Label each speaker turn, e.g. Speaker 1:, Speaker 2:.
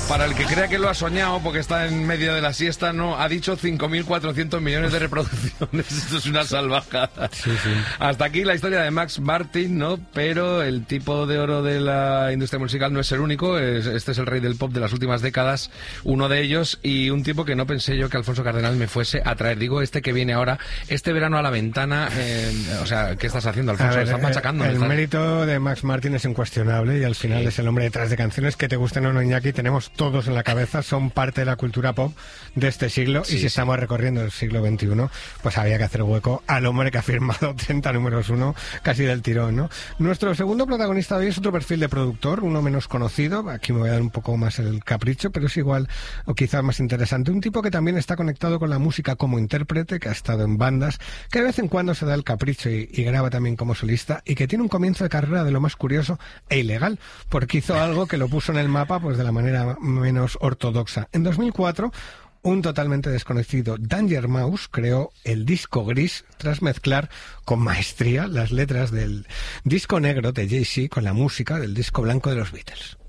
Speaker 1: Para el que crea que lo ha soñado, porque está en medio de la siesta, no, ha dicho 5.400 millones de reproducciones. Esto es una salvajada.
Speaker 2: Sí.
Speaker 1: Hasta aquí la historia de Max Martin, ¿no? Pero el tipo de oro de la industria musical no es el único. Este es el rey del pop de las últimas décadas, uno de ellos, y un tipo que no pensé yo que Alfonso Cardenal me fuese a traer. Digo, este que viene ahora, este verano a la ventana. O sea, ¿qué estás haciendo, Alfonso? ¿Estás machacando?
Speaker 2: El mérito de Max Martin es incuestionable y al final es el hombre detrás de canciones que te gusten o no, Iñaki, tenemos todos en la cabeza, son parte de la cultura pop de este siglo, y si estamos recorriendo el siglo XXI, pues había que hacer hueco al hombre que ha firmado 30 números 1 casi del tirón, ¿no? Nuestro segundo protagonista de hoy es otro perfil de productor, uno menos conocido, aquí me voy a dar un poco más el capricho, pero es igual o quizás más interesante, un tipo que también está conectado con la música como intérprete, que ha estado en bandas, que de vez en cuando se da el capricho y graba también como solista, y que tiene un comienzo de carrera de lo más curioso e ilegal, porque hizo algo que lo puso en el mapa pues de la manera menos ortodoxa. En 2004, un totalmente desconocido Danger Mouse creó el disco gris tras mezclar con maestría las letras del disco negro de Jay-Z con la música del disco blanco de los Beatles.